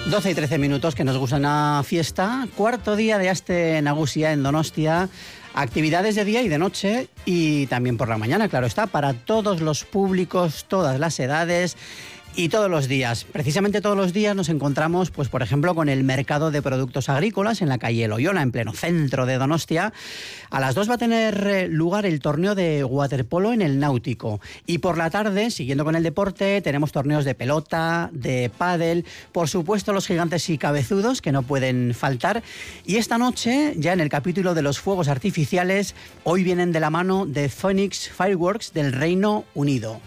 12 y 13 minutos, que nos gusta una fiesta. Cuarto día de Aste Nagusia en Donostia. Actividades de día y de noche y también por la mañana, claro está, para todos los públicos, todas las edades y todos los días. Precisamente todos los días nos encontramos, pues por ejemplo, con el mercado de productos agrícolas en la calle Loyola, en pleno centro de Donostia. A las 2 va a tener lugar el torneo de waterpolo en el Náutico. Y por la tarde, siguiendo con el deporte, tenemos torneos de pelota, de pádel, por supuesto los gigantes y cabezudos, que no pueden faltar. Y esta noche, ya en el capítulo de los fuegos artificiales, hoy vienen de la mano de Phoenix Fireworks del Reino Unido.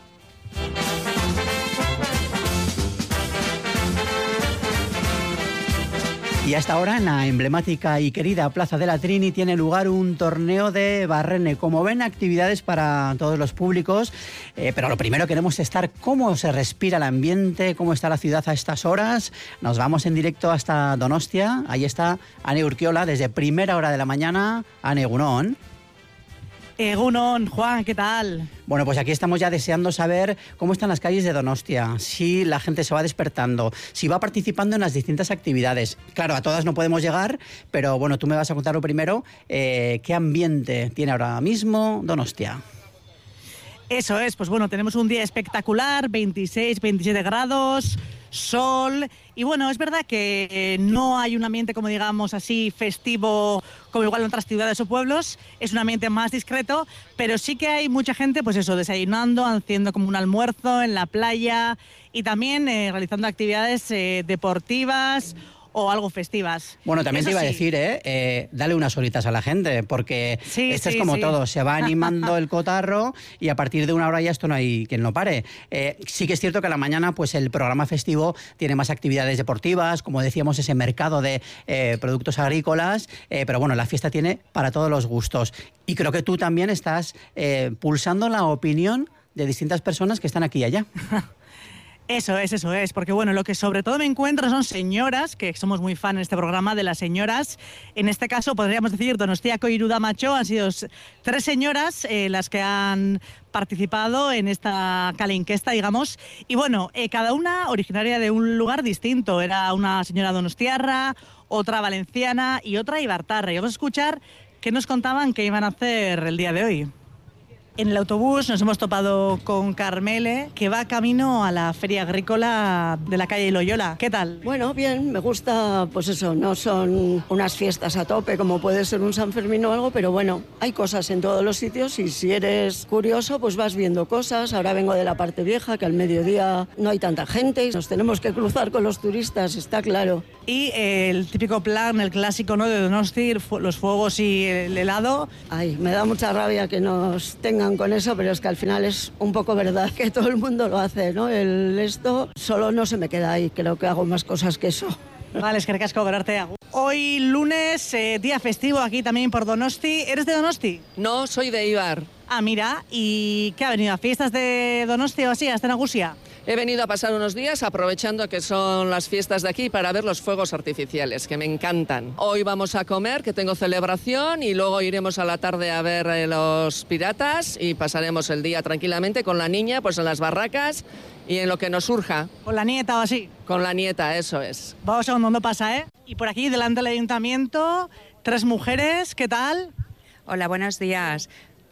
Y hasta ahora en la emblemática y querida Plaza de la Trini tiene lugar un torneo de barrene. Como ven, actividades para todos los públicos, pero lo primero queremos estar cómo se respira el ambiente, cómo está la ciudad a estas horas. Nos vamos en directo hasta Donostia. Ahí está Ane Urquiola desde primera hora de la mañana. Ane, egunon. Egunon, Juan, ¿qué tal? Bueno, pues aquí estamos ya deseando saber cómo están las calles de Donostia, si la gente se va despertando, si va participando en las distintas actividades. Claro, a todas no podemos llegar, pero bueno, tú me vas a contar lo primero, ¿qué ambiente tiene ahora mismo Donostia? Eso es, pues bueno, tenemos un día espectacular, 26, 27 grados, sol, y bueno, es verdad que no hay un ambiente, como digamos así, festivo, como igual en otras ciudades o pueblos, es un ambiente más discreto, pero sí que hay mucha gente, pues eso, desayunando, haciendo como un almuerzo en la playa y también realizando actividades deportivas o algo festivas. Bueno, también eso te iba sí. a decir, dale unas horitas a la gente, porque esto es como todo, se va animando el cotarro y a partir de una hora ya esto no hay quien lo pare. Sí que es cierto que a la mañana pues el programa festivo tiene más actividades deportivas, como decíamos, ese mercado de productos agrícolas, pero bueno, la fiesta tiene para todos los gustos. Y creo que tú también estás pulsando la opinión de distintas personas que están aquí y allá. Eso es, porque bueno, lo que sobre todo me encuentro son señoras, que somos muy fan en este programa de las señoras. En este caso podríamos decir Donostiako Iruda Macho, han sido 3 señoras las que han participado en esta calenquesta, digamos, y bueno, cada una originaria de un lugar distinto. Era una señora donostiarra, otra valenciana y otra ibartarra. Y vamos a escuchar qué nos contaban que iban a hacer el día de hoy. En el autobús nos hemos topado con Carmele, que va camino a la feria agrícola de la calle Loyola. ¿Qué tal? Bueno, bien, me gusta, pues eso, no son unas fiestas a tope como puede ser un San Fermín o algo, pero bueno, hay cosas en todos los sitios y si eres curioso, pues vas viendo cosas. Ahora vengo de la parte vieja, que al mediodía no hay tanta gente y nos tenemos que cruzar con los turistas, está claro. Y el típico plan, el clásico, ¿no?, de Donosti, los fuegos y el helado. Ay, me da mucha rabia que nos tengan con eso, pero es que al final es un poco verdad que todo el mundo lo hace, ¿no? Esto solo no se me queda ahí, creo que hago más cosas que eso. Vale, es que recasco grarte. Hoy lunes, día festivo aquí también por Donosti. ¿Eres de Donosti? No, soy de Ibar. Ah, mira, ¿y qué ha venido? ¿A fiestas de Donosti o así, a Aste Nagusia? He venido a pasar unos días aprovechando que son las fiestas de aquí para ver los fuegos artificiales, que me encantan. Hoy vamos a comer, que tengo celebración, y luego iremos a la tarde a ver los piratas y pasaremos el día tranquilamente con la niña, pues en las barracas y en lo que nos surja. ¿Con la nieta o así? Con la nieta, eso es. Vamos a ver dónde pasa, ¿eh? Y por aquí, delante del ayuntamiento, 3 mujeres, ¿qué tal? Hola, buenos días.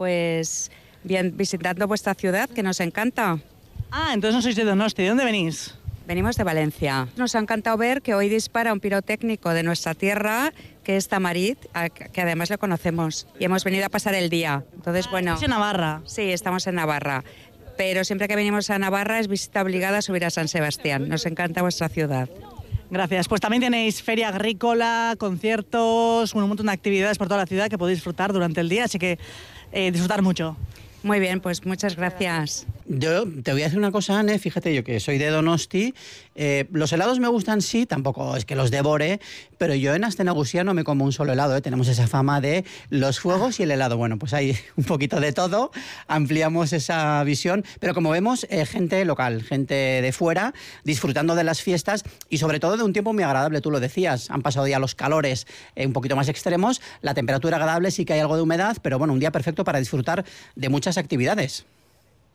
Pues bien, visitando vuestra ciudad, que nos encanta. Ah, entonces no sois de Donosti. ¿De dónde venís? Venimos de Valencia. Nos ha encantado ver que hoy dispara un pirotécnico de nuestra tierra, que es Tamarit, que además lo conocemos. Y hemos venido a pasar el día. Entonces, bueno... ¿Es en Navarra? Sí, estamos en Navarra. Pero siempre que venimos a Navarra es visita obligada a subir a San Sebastián. Nos encanta vuestra ciudad. Gracias. Pues también tenéis feria agrícola, conciertos, un montón de actividades por toda la ciudad que podéis disfrutar durante el día, así que disfrutar mucho. Muy bien, pues muchas gracias. Yo te voy a decir una cosa, Ane, fíjate, yo que soy de Donosti, los helados me gustan, sí, tampoco es que los devore, pero yo en Aste Nagusia no me como un solo helado, tenemos esa fama de los fuegos y el helado. Bueno, pues hay un poquito de todo, ampliamos esa visión, pero como vemos, gente local, gente de fuera, disfrutando de las fiestas y sobre todo de un tiempo muy agradable, tú lo decías, han pasado ya los calores un poquito más extremos, la temperatura agradable, sí que hay algo de humedad, pero bueno, un día perfecto para disfrutar de muchas actividades.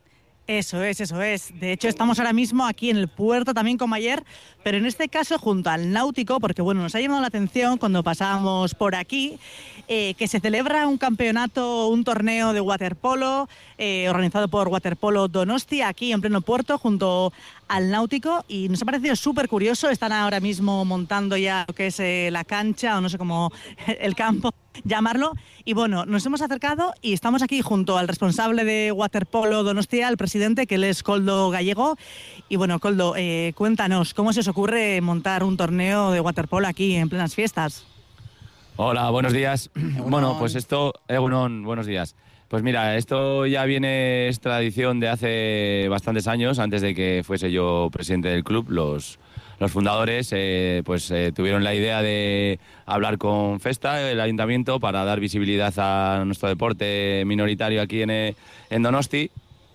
Eso es, eso es. De hecho, estamos ahora mismo aquí en el puerto también como ayer, pero en este caso junto al Náutico, porque bueno, nos ha llamado la atención cuando pasábamos por aquí, que se celebra un campeonato, un torneo de waterpolo organizado por Waterpolo Donostia aquí en pleno puerto junto al Náutico, y nos ha parecido súper curioso. Están ahora mismo montando ya lo que es la cancha, o no sé cómo, el campo llamarlo, y bueno, nos hemos acercado y estamos aquí junto al responsable de Waterpolo Donostia, el presidente, que él es Koldo Gallego. Y bueno, Koldo, cuéntanos, ¿cómo se os ocurre montar un torneo de waterpolo aquí en plenas fiestas? Hola, buenos días. Bueno, pues esto, Egunon, buenos días. Pues mira, esto ya viene, es tradición de hace bastantes años. Antes de que fuese yo presidente del club, los fundadores tuvieron la idea de hablar con Festa, el ayuntamiento, para dar visibilidad a nuestro deporte minoritario aquí en Donosti.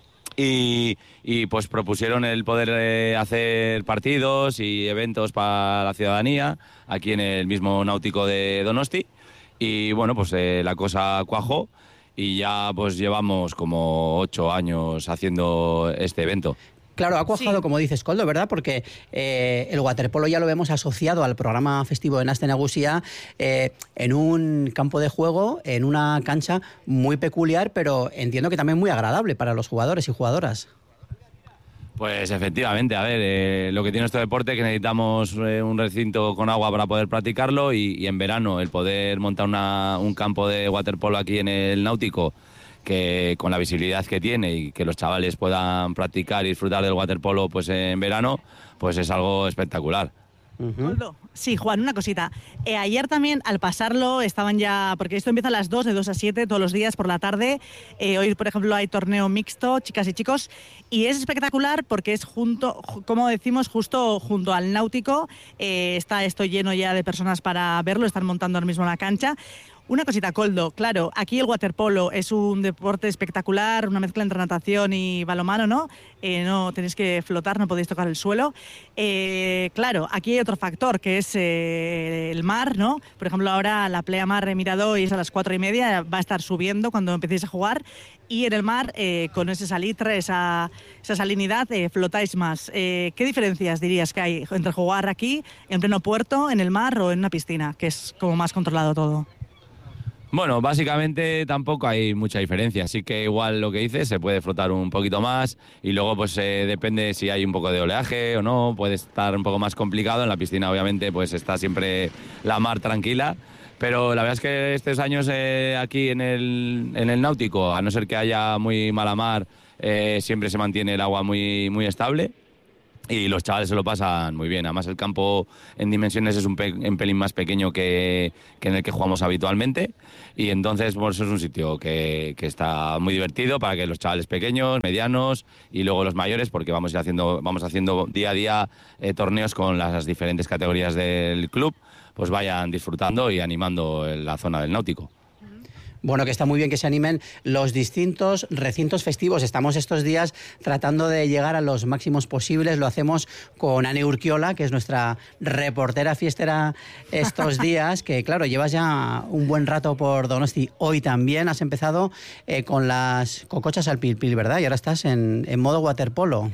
Y pues propusieron el poder hacer partidos y eventos para la ciudadanía aquí en el mismo Náutico de Donosti. Y bueno, pues la cosa cuajó y ya pues llevamos como 8 años haciendo este evento. Claro, ha cuajado, Sí. como dices, Koldo, ¿verdad? Porque el waterpolo ya lo vemos asociado al programa festivo de Aste Nagusia en un campo de juego, en una cancha muy peculiar, pero entiendo que también muy agradable para los jugadores y jugadoras. Pues efectivamente, a ver, lo que tiene este deporte es que necesitamos un recinto con agua para poder practicarlo y en verano el poder montar un campo de waterpolo aquí en el Náutico, que con la visibilidad que tiene y que los chavales puedan practicar y disfrutar del waterpolo pues en verano, pues es algo espectacular. Koldo. Sí, Juan, una cosita. Ayer también, al pasarlo, estaban ya... Porque esto empieza a las 2, de 2 a 7, todos los días por la tarde. Hoy, por ejemplo, hay torneo mixto, chicas y chicos. Y es espectacular porque es como decimos, justo junto al Náutico. Está esto lleno ya de personas para verlo. Están montando ahora mismo la cancha. Una cosita, Koldo, claro, aquí el waterpolo es un deporte espectacular, una mezcla entre natación y balonmano, ¿no? No tenéis que flotar, no podéis tocar el suelo. Claro, aquí hay otro factor, que es el mar, ¿no? Por ejemplo, ahora la playa mar Mirador es a las 4:30, va a estar subiendo cuando empecéis a jugar. Y en el mar, con ese salitre, esa salinidad, flotáis más. ¿Qué diferencias dirías que hay entre jugar aquí, en pleno puerto, en el mar o en una piscina, que es como más controlado todo? Bueno, básicamente tampoco hay mucha diferencia, así que igual lo que dices, se puede flotar un poquito más y luego pues depende si hay un poco de oleaje o no, puede estar un poco más complicado. En la piscina obviamente pues está siempre la mar tranquila, pero la verdad es que estos años aquí en el Náutico, a no ser que haya muy mala mar, siempre se mantiene el agua muy, muy estable. Y los chavales se lo pasan muy bien. Además, el campo en dimensiones es un pelín más pequeño que en el que jugamos habitualmente. Y entonces, pues, es un sitio que está muy divertido para que los chavales pequeños, medianos y luego los mayores, porque vamos haciendo día a día torneos con las diferentes categorías del club, pues vayan disfrutando y animando en la zona del Náutico. Bueno, que está muy bien que se animen los distintos recintos festivos. Estamos estos días tratando de llegar a los máximos posibles. Lo hacemos con Ane Urquiola, que es nuestra reportera fiestera estos días, que claro, llevas ya un buen rato por Donosti. Hoy también has empezado con las cocochas al pil pil, ¿verdad? Y ahora estás en modo waterpolo.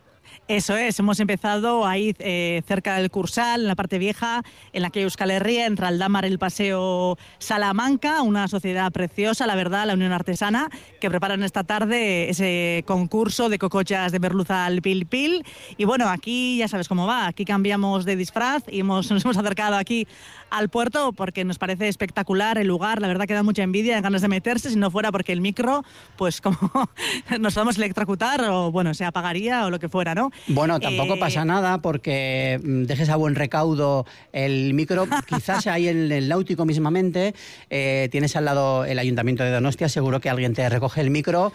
Eso es, hemos empezado ahí cerca del Cursal, en la parte vieja, en la que Euskal Herria, entre Aldamar, el Paseo Salamanca, una sociedad preciosa, la verdad, la Unión Artesana, que preparan esta tarde ese concurso de cocochas de merluza al pil pil. Y bueno, aquí ya sabes cómo va, aquí cambiamos de disfraz y nos hemos acercado aquí al puerto porque nos parece espectacular el lugar, la verdad que da mucha envidia, de ganas de meterse, si no fuera porque el micro, pues como nos vamos a electrocutar o bueno, se apagaría o lo que fuera, ¿no? Bueno, tampoco pasa nada porque dejes a buen recaudo el micro. Quizás ahí en el Náutico mismamente tienes al lado el Ayuntamiento de Donostia, seguro que alguien te recoge el micro.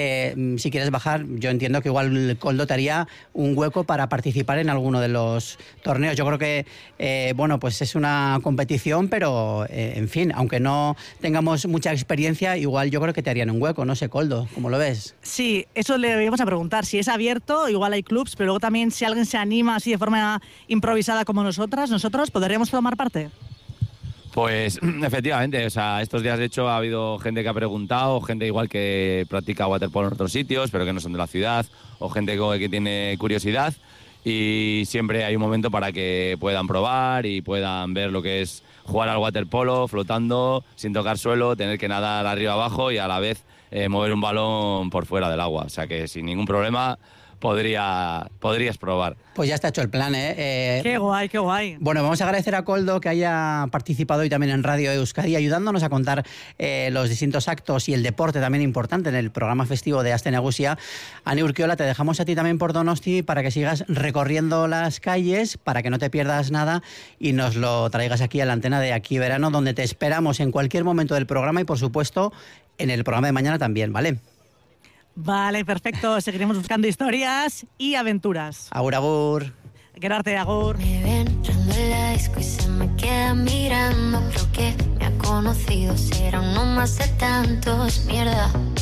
Si quieres bajar, yo entiendo que igual Koldo te haría un hueco para participar en alguno de los torneos. Yo creo que, bueno, pues es una competición, pero, en fin, aunque no tengamos mucha experiencia, igual yo creo que te harían un hueco. No sé, Koldo, ¿cómo lo ves? Sí, eso le íbamos a preguntar. Si es abierto, igual hay clubs, pero luego también si alguien se anima así de forma improvisada como nosotros, ¿podríamos tomar parte? Pues efectivamente, o sea, estos días de hecho ha habido gente que ha preguntado, gente igual que practica waterpolo en otros sitios, pero que no son de la ciudad, o gente que tiene curiosidad, y siempre hay un momento para que puedan probar y puedan ver lo que es jugar al waterpolo flotando, sin tocar suelo, tener que nadar arriba abajo y a la vez mover un balón por fuera del agua. O sea que sin ningún problema podrías probar. Pues ya está hecho el plan, ¿eh? Qué guay, qué guay. Bueno, vamos a agradecer a Coldo que haya participado hoy también en Radio Euskadi, ayudándonos a contar los distintos actos y el deporte también importante en el programa festivo de Aste Nagusia. Ane Urquiola, te dejamos a ti también por Donosti para que sigas recorriendo las calles, para que no te pierdas nada y nos lo traigas aquí a la antena de Aquí Verano, donde te esperamos en cualquier momento del programa y, por supuesto, en el programa de mañana también, ¿vale? Vale, perfecto. Seguiremos buscando historias y aventuras. Agur, agur. Quedarte, agur. Me ven entrando en la disco y se me queda mirando. Creo que me ha conocido, será uno más de tantos. Mierda.